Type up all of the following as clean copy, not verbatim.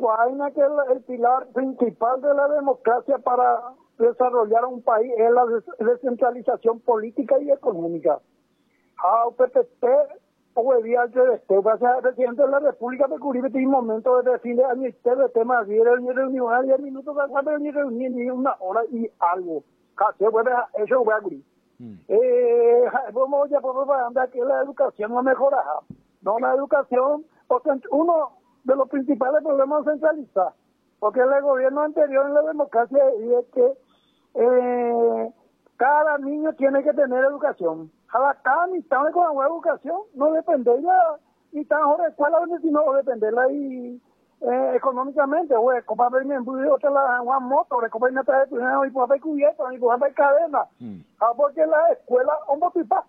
vaina que el pilar principal de la democracia para desarrollar un país es la descentralización política y económica. PPP, presidente de la República de Curibe, tiene un momento de decirle a mi tema, reunión, 10 minutos, ni reunión, ni una hora y algo. Casi, eso voy a curir. Vamos ya por andar que la educación no mejora. No, la educación, porque uno de los principales problemas es centralizar. Porque el gobierno anterior en la democracia es que cada niño tiene que tener educación. Cada mitad con la buena educación, no dependerla, ni tan ahora escuela, sino dependerla y económicamente, güey, como ver mi embudo, otra la moto, como ver nada de y pues cubierta, y pues ver cadena. Porque la escuela, un poquito,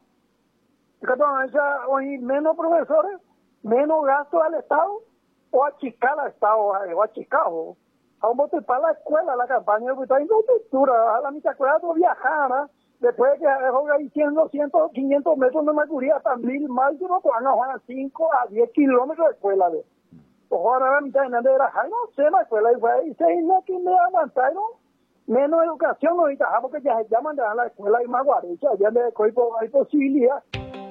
hoy menos profesores, menos gasto al Estado, o achicar al Estado, o achicar, a un bote para la escuela, la campaña de infraestructura, a la mitad escuela no viajara, después de que hay 100, 200, 500 metros de Macuría, hasta 1000 más, yo no puedo a 5 a 10 kilómetros de escuela. Ahora la mitad de nada era, no sé, la escuela, y se no que me avanzaron, menos educación ahorita, porque ya se llaman de la escuela y más guarecha, ya hay posibilidad.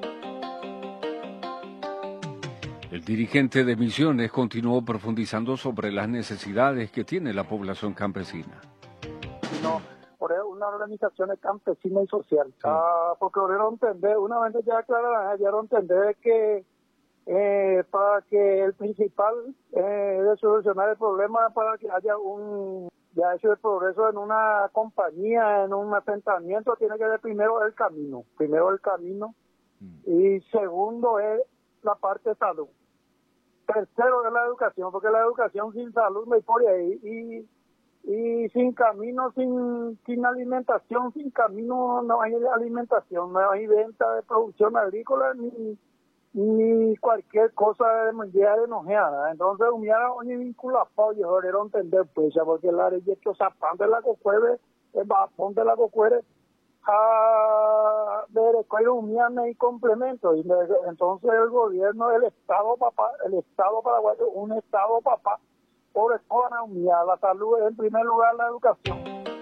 El dirigente de Misiones continuó profundizando sobre las necesidades que tiene la población campesina. No, por una organización campesina y social. Sí. Porque debieron entender, una vez ya aclararon, debieron entender que para que el principal de solucionar el problema, para que haya ya hecho el progreso en una compañía, en un asentamiento, tiene que ver primero el camino. Y segundo es la parte de salud. Tercero es la educación, porque la educación sin salud me pone ahí. Y sin camino, sin alimentación, sin camino no hay alimentación, no hay venta de producción agrícola ni cualquier cosa de mundial enojeada. Entonces, hoy vincula apoyo, joder, entender, pues, porque la ley hecho zapán de la cocuere, el bapón de la cocuere, de y complementos. Y entonces el gobierno, el Estado paraguayo, un Estado papá, por economía, la salud es en primer lugar la educación.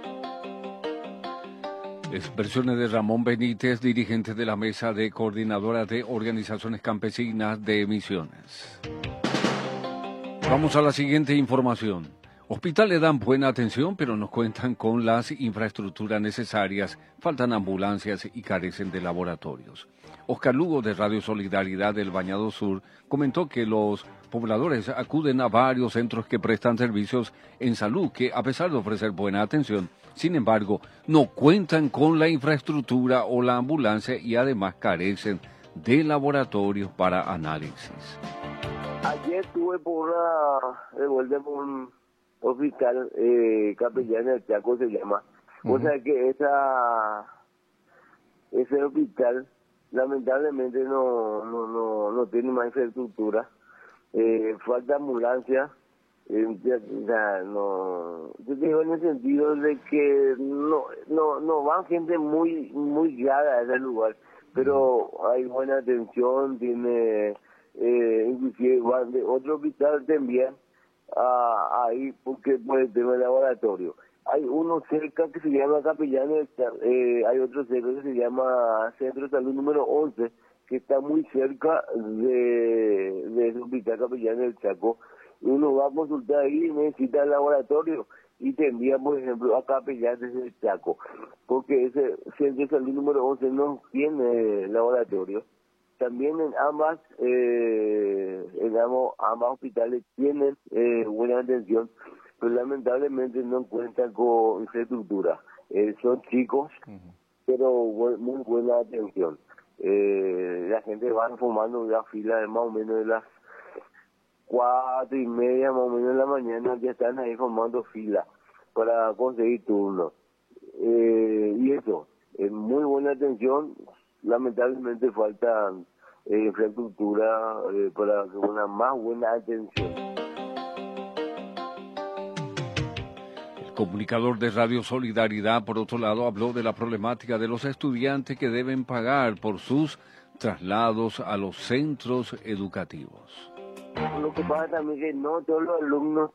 Expresiones de Ramón Benítez, dirigente de la Mesa de Coordinadora de Organizaciones Campesinas de Misiones. Vamos a la siguiente información. Hospitales dan buena atención, pero no cuentan con las infraestructuras necesarias, faltan ambulancias y carecen de laboratorios. Oscar Lugo, de Radio Solidaridad del Bañado Sur, comentó que los pobladores acuden a varios centros que prestan servicios en salud, que a pesar de ofrecer buena atención, sin embargo, no cuentan con la infraestructura o la ambulancia y además carecen de laboratorios para análisis. Ayer estuve por vuelta por un hospital Capellán del Chaco, se llama. O sea que ese hospital lamentablemente no tiene más infraestructura, falta ambulancia, yo digo en el sentido de que no van gente muy grave a ese lugar, pero hay buena atención, tiene inclusive van de otro hospital también ahí porque por el tema del laboratorio. Hay uno cerca que se llama Capellán, hay otro cerca que se llama Centro de Salud número 11, que está muy cerca de ese hospital Capellán del Chaco. Uno va a consultar ahí y necesita el laboratorio y te envían, por ejemplo, a Capellán desde el Chaco, porque ese Centro de Salud número 11 no tiene laboratorio. También en ambas hospitales tienen buena atención, pero lamentablemente no cuentan con infraestructura. Son chicos, pero muy buena atención. La gente va formando la fila de más o menos de las 4:30 más o menos de la mañana, ya están ahí formando fila para conseguir turnos. Y eso, muy buena atención. Lamentablemente falta infraestructura para una más buena atención. El comunicador de Radio Solidaridad, por otro lado, habló de la problemática de los estudiantes que deben pagar por sus traslados a los centros educativos. Lo que pasa también es que no todos los alumnos